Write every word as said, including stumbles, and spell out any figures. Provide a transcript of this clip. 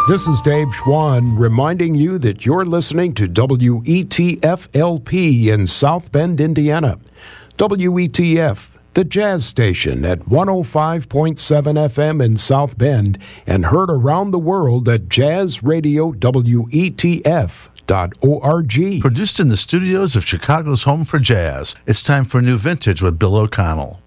This is Dave Schwann reminding you that you're listening to W E T F L P in South Bend, Indiana. W E T F, the jazz station at one oh five point seven F M in South Bend and heard around the world at jazz radio W E T F dot org. Produced in the studios of Chicago's Home for Jazz, it's time for New Vintage with Bill O'Connell.